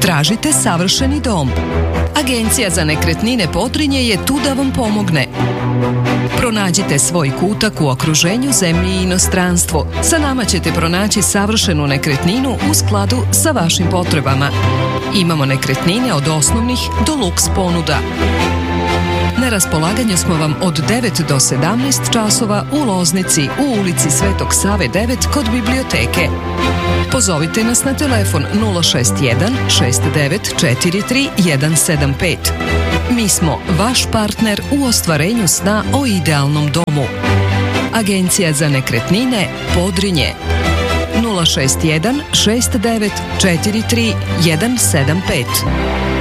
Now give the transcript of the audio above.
Tražite savršeni dom. Agencija za nekretnine Podrinje je tu da vam pomogne. Pronađite svoj kutak u okruženju, zemlji i inostranstvu. Sa nama ćete pronaći savršenu nekretninu u skladu sa vašim potrebama. Imamo nekretnine od osnovnih do luks ponuda. Na raspolaganju smo vam od 9 do 17 časova u Loznici, u ulici Svetog Save 9 kod biblioteke. Pozovite nas na telefon 061 6943 175. Mi smo vaš partner u ostvarenju sna o idealnom domu. Agencija za nekretnine Podrinje 061 6943 175.